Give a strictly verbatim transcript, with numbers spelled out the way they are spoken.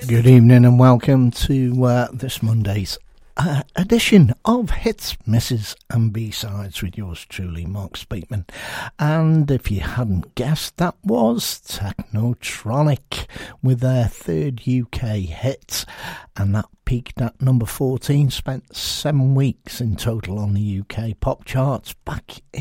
Good evening and welcome to uh, this Monday's uh, edition of Hits, Misses and B-Sides with yours truly, Mark Speakman. And if you hadn't guessed, that was Technotronic with their third U K hit, and that peaked at number fourteen, spent seven weeks in total on the U K pop charts back